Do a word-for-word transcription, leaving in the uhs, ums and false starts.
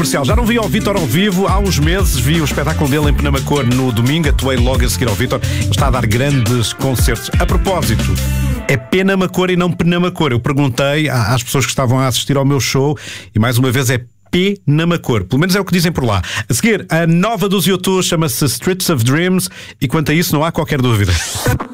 Comercial. Já não vi ao Vítor ao vivo há uns meses, vi o espetáculo dele em Penamacor no domingo, atuei logo a seguir ao Vítor. Ele está a dar grandes concertos. A propósito, é Penamacor e não Penamacor. Eu perguntei às pessoas que estavam a assistir ao meu show e mais uma vez é Penamacor. Pelo menos é o que dizem por lá. A seguir, a nova dos YouTube chama-se Streets of Dreams e quanto a isso não há qualquer dúvida.